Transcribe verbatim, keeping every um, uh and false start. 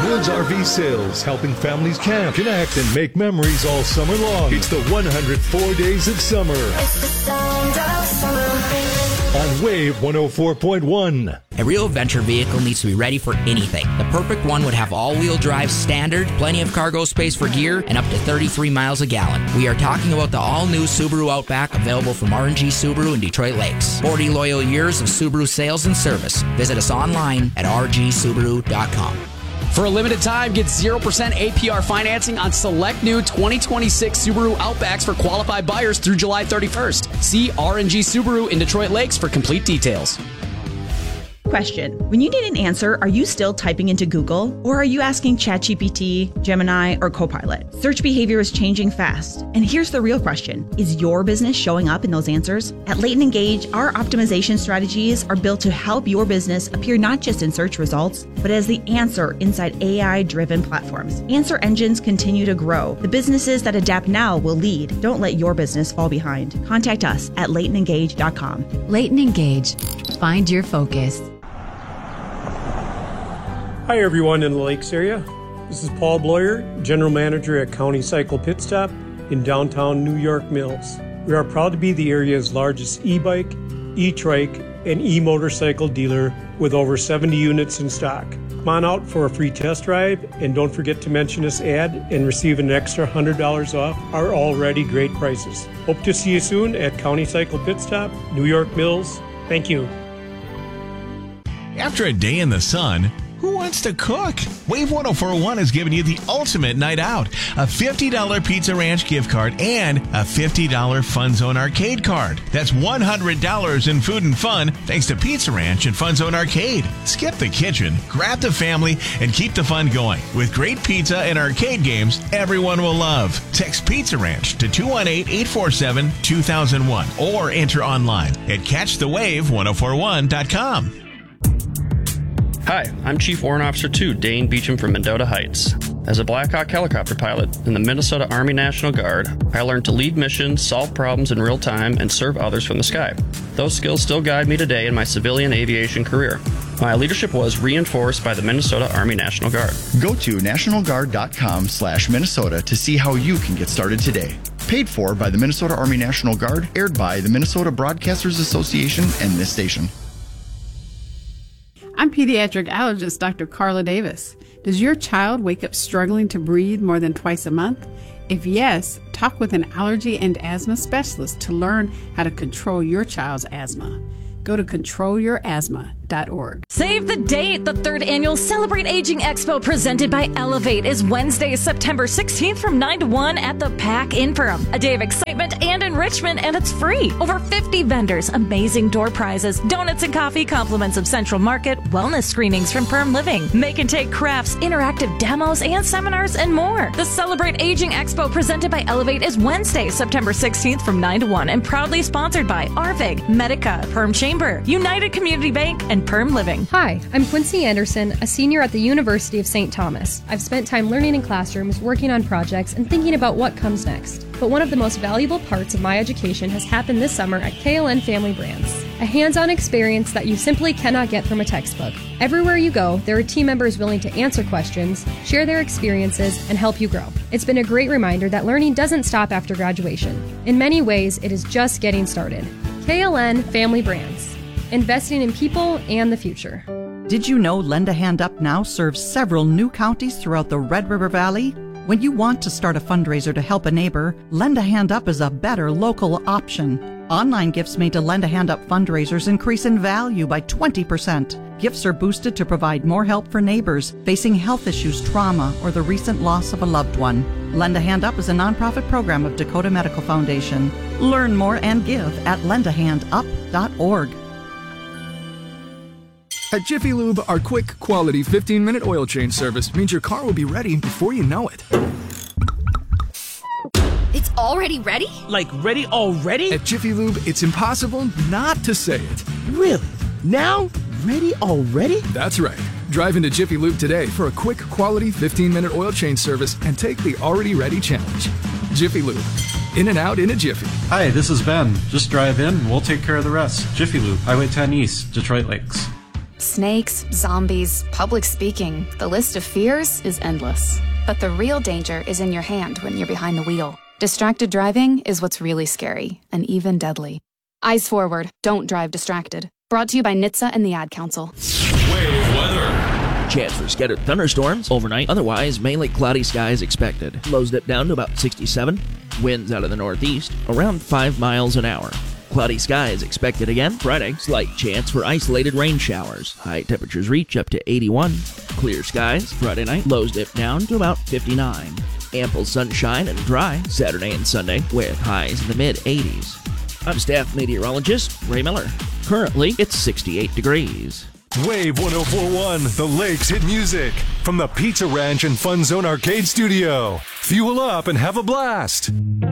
Woods R V Sales, helping families camp, connect, and make memories all summer long. It's the one hundred four Days of Summer. It's the sound of summer. On Wave one oh four point one. A real adventure vehicle needs to be ready for anything. The perfect one would have all-wheel drive standard, plenty of cargo space for gear, and up to thirty-three miles a gallon. We are talking about the all-new Subaru Outback, available from R and G Subaru in Detroit Lakes. forty loyal years of Subaru sales and service. Visit us online at r g subaru dot com. For a limited time, get zero percent A P R financing on select new twenty twenty-six Subaru Outbacks for qualified buyers through July thirty-first. See R and G Subaru in Detroit Lakes for complete details. Question. When you need an answer, are you still typing into Google? Or are you asking ChatGPT, Gemini, or Copilot? Search behavior is changing fast. And here's the real question. Is your business showing up in those answers? At Leighton Engage, our optimization strategies are built to help your business appear not just in search results, but as the answer inside A I-driven platforms. Answer engines continue to grow. The businesses that adapt now will lead. Don't let your business fall behind. Contact us at leighton engage dot com. Leighton Engage. Find your focus. Hi everyone in the Lakes area. This is Paul Bloyer, General Manager at County Cycle Pit Stop in downtown New York Mills. We are proud to be the area's largest e-bike, e-trike, and e-motorcycle dealer with over seventy units in stock. Come on out for a free test drive, and don't forget to mention this ad and receive an extra one hundred dollars off our already great prices. Hope to see you soon at County Cycle Pit Stop, New York Mills. Thank you. After a day in the sun, who wants to cook? Wave one oh four point one is giving you the ultimate night out. A fifty dollars Pizza Ranch gift card and a fifty dollars Fun Zone Arcade card. That's one hundred dollars in food and fun thanks to Pizza Ranch and Fun Zone Arcade. Skip the kitchen, grab the family, and keep the fun going. With great pizza and arcade games everyone will love. Text Pizza Ranch to two one eight, eight four seven, two thousand one or enter online at catch the wave one oh four one dot com. Hi, I'm Chief Warrant Officer two, Dane Beecham from Mendota Heights. As a Black Hawk helicopter pilot in the Minnesota Army National Guard, I learned to lead missions, solve problems in real time, and serve others from the sky. Those skills still guide me today in my civilian aviation career. My leadership was reinforced by the Minnesota Army National Guard. Go to national guard dot com slash Minnesota to see how you can get started today. Paid for by the Minnesota Army National Guard, aired by the Minnesota Broadcasters Association and this station. I'm pediatric allergist Doctor Carla Davis. Does your child wake up struggling to breathe more than twice a month? If yes, talk with an allergy and asthma specialist to learn how to control your child's asthma. Go to control your asthma dot org. Save the date! The third annual Celebrate Aging Expo presented by Elevate is Wednesday, September sixteenth from nine to one at the Pack in Perham. A day of excitement and enrichment, and it's free. Over fifty vendors, amazing door prizes, donuts and coffee, compliments of Central Market, wellness screenings from Perm Living, make and take crafts, interactive demos, and seminars, and more. The Celebrate Aging Expo presented by Elevate is Wednesday, September sixteenth from nine to one and proudly sponsored by Arvig, Medica, Perm Chamber, United Community Bank, and Perm Living. Hi, I'm Quincy Anderson, a senior at the University of Saint Thomas. I've spent time learning in classrooms, working on projects, and thinking about what comes next. But one of the most valuable parts of my education has happened this summer at K L N Family Brands. A hands-on experience that you simply cannot get from a textbook. Everywhere you go, there are team members willing to answer questions, share their experiences, and help you grow. It's been a great reminder that learning doesn't stop after graduation. In many ways, it is just getting started. K L N Family Brands. Investing in people and the future. Did you know Lend a Hand Up Now serves several new counties throughout the Red River Valley? When you want to start a fundraiser to help a neighbor, Lend a Hand Up is a better local option. Online gifts made to Lend a Hand Up fundraisers increase in value by twenty percent. Gifts are boosted to provide more help for neighbors facing health issues, trauma, or the recent loss of a loved one. Lend a Hand Up is a nonprofit program of Dakota Medical Foundation. Learn more and give at lend a hand up dot org. At Jiffy Lube, our quick, quality fifteen minute oil change service means your car will be ready before you know it. It's already ready? Like ready already? At Jiffy Lube, it's impossible not to say it. Really? Now? Ready already? That's right. Drive into Jiffy Lube today for a quick, quality fifteen minute oil change service and take the already ready challenge. Jiffy Lube. In and out in a jiffy. Hi, this is Ben. Just drive in and we'll take care of the rest. Jiffy Lube, Highway ten East, Detroit Lakes. Snakes, zombies, public speaking. The list of fears is endless. But the real danger is in your hand when you're behind the wheel. Distracted driving is what's really scary and even deadly. Eyes forward. Don't drive distracted. Brought to you by N H T S A and the Ad Council. Wave weather. Chance for scattered thunderstorms overnight. Otherwise, mainly cloudy skies expected. Lows dip down to about sixty-seven. Winds out of the northeast, around five miles an hour. Cloudy skies expected again Friday. Slight chance for isolated rain showers. High temperatures reach up to eighty-one. Clear skies Friday night. Lows dip down to about fifty-nine. Ample sunshine and dry Saturday and Sunday with highs in the mid eighties. I'm staff meteorologist Ray Miller. Currently, it's sixty-eight degrees. Wave one oh four point one, the Lakes hit music from the Pizza Ranch and Fun Zone Arcade Studio. Fuel up and have a blast.